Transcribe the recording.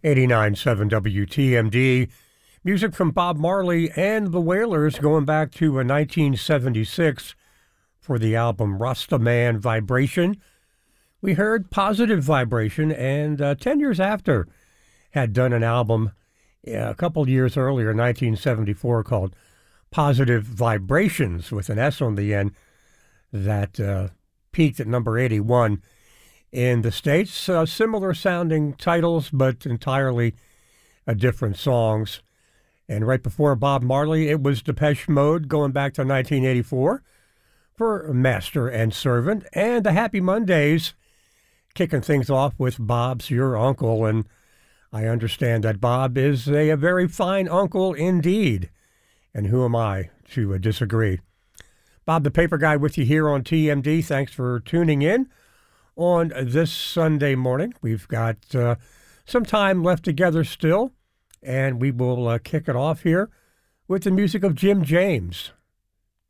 89.7 WTMD. Music from Bob Marley and the Wailers going back to 1976 for the album Rasta Man Vibration. We heard Positive Vibration, and 10 years after had done an album a couple years earlier, 1974, called Positive Vibrations with an S on the end that peaked at number 81 in the States. Similar sounding titles, but entirely different songs. And right before Bob Marley, it was Depeche Mode going back to 1984 for Master and Servant. And the Happy Mondays kicking things off with Bob's Your Uncle. And I understand that Bob is a very fine uncle indeed. And who am I to disagree? Bob the Paper Guy with you here on TMD. Thanks for tuning in on this Sunday morning. We've got some time left together still, and we will kick it off here with the music of Jim James.